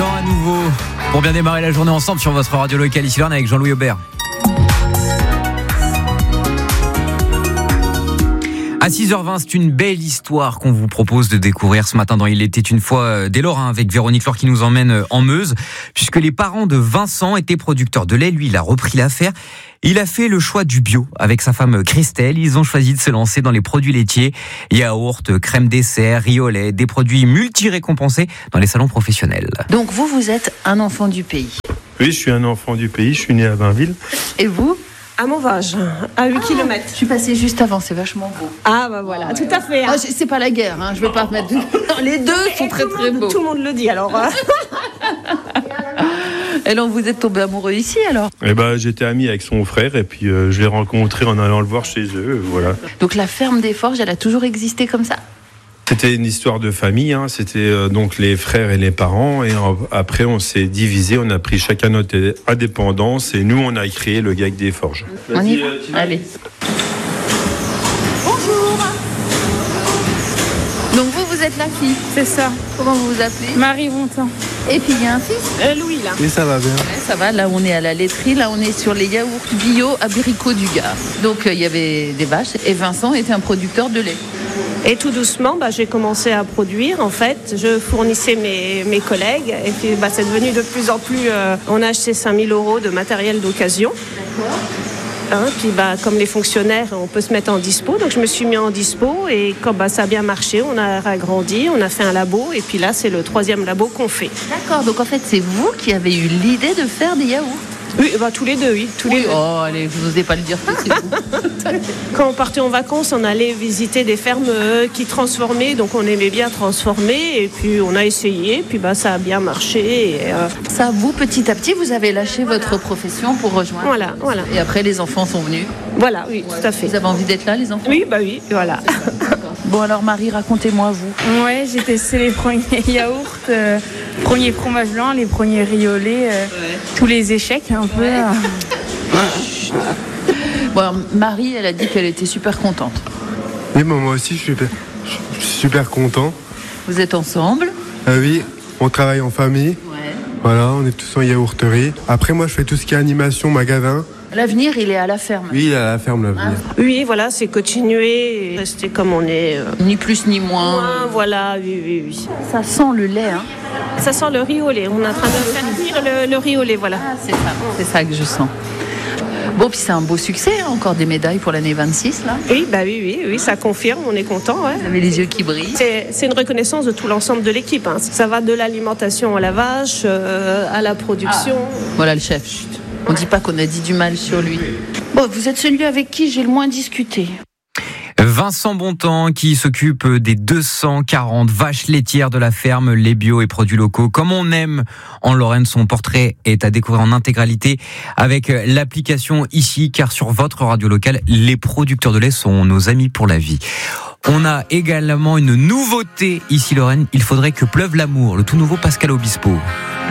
temps à nouveau pour bien démarrer la journée ensemble sur votre radio locale ici Lorraine avec Jean-Louis Aubert. À 6h20, c'est une belle histoire qu'on vous propose de découvrir ce matin dans Il était une fois des Lorrains avec Véronique Laure qui nous emmène en Meuse, puisque les parents de Vincent étaient producteurs de lait. Lui, il a repris l'affaire. Il a fait le choix du bio avec sa femme Christelle. Ils ont choisi de se lancer dans les produits laitiers, yaourts, crème dessert, riz au lait, des produits multi-récompensés dans les salons professionnels. Donc vous êtes un enfant du pays. Oui, je suis un enfant du pays, je suis né à Bainville. Et vous ? À Mauvage, à 8 km. Je suis passée juste avant, c'est vachement beau. Ah bah voilà, tout à fait. Ah, c'est pas la guerre, hein. Je vais pas mettre... Les deux sont très très beaux. Tout le monde le dit alors. Et donc vous êtes tombé amoureux ici alors ? Eh ben, j'étais ami avec son frère et puis je l'ai rencontré en allant le voir chez eux, voilà. Donc la ferme des Forges, elle a toujours existé comme ça ? C'était une histoire de famille, hein. C'était donc les frères et les parents et après on s'est divisé, on a pris chacun notre indépendance et nous on a créé le GAEC des Forges. On y va. Allez. Bonjour. Donc vous êtes la fille ? C'est ça. Comment vous vous appelez ? Marie Vontin. Et puis il y a un fils ? Louis là. Et ça va bien. Ouais, ça va, là on est à la laiterie, là on est sur les yaourts bio abricots du Gard. Donc il y avait des vaches et Vincent était un producteur de lait. Et tout doucement, j'ai commencé à produire. En fait, je fournissais mes collègues. Et puis, c'est devenu de plus en plus... on a acheté 5 000 € de matériel d'occasion. Puis, comme les fonctionnaires, on peut se mettre en dispo. Donc, je me suis mis en dispo. Et quand ça a bien marché, on a agrandi. On a fait un labo. Et puis là, c'est le 3e labo qu'on fait. D'accord. Donc, en fait, c'est vous qui avez eu l'idée de faire des yaourts ? Oui, tous les deux, oui. Tous les deux. Oh, allez, vous n'osez pas le dire que c'est vous. Quand on partait en vacances, on allait visiter des fermes qui transformaient, donc on aimait bien transformer, et puis on a essayé, puis ça a bien marché. Ça, vous, petit à petit, vous avez lâché votre profession pour rejoindre. Voilà. Et après, les enfants sont venus. Voilà, oui, tout à fait. Vous avez envie d'être là, les enfants ? Oui, voilà. Bon, alors Marie, racontez-moi, vous. Ouais, j'ai testé les premiers yaourts, premiers fromage blanc, les premiers riz au lait, tous les échecs un peu. Bon, alors, Marie, elle a dit qu'elle était super contente. Oui, moi aussi, je suis super content. Vous êtes ensemble ? Oui, on travaille en famille. Ouais. Voilà, on est tous en yaourterie. Après, moi, je fais tout ce qui est animation, magasin. L'avenir, il est à la ferme. Oui, il est à la ferme, l'avenir. Oui, voilà, c'est continuer, rester comme on est. Ni plus ni moins. Voilà, oui. Ça sent le lait, hein ? Ça sent le riz au lait. On est en train de faire cuire le riz au lait, voilà. Ah, c'est ça que je sens. Bon, puis c'est un beau succès, hein, encore des médailles pour l'année 26, là. Oui, ça confirme, on est content. Ouais. Vous avez les yeux qui brillent. C'est une reconnaissance de tout l'ensemble de l'équipe. Hein. Ça va de l'alimentation à la vache, à la production. Voilà le chef. Chut. On ne dit pas qu'on a dit du mal sur lui. Bon, vous êtes celui avec qui j'ai le moins discuté. Vincent Bontemps qui s'occupe des 240 vaches laitières de la ferme, les bio et produits locaux. Comme on aime en Lorraine, son portrait est à découvrir en intégralité avec l'application ici, car sur votre radio locale, les producteurs de lait sont nos amis pour la vie. On a également une nouveauté ici Lorraine, il faudrait que pleuve l'amour, le tout nouveau Pascal Obispo.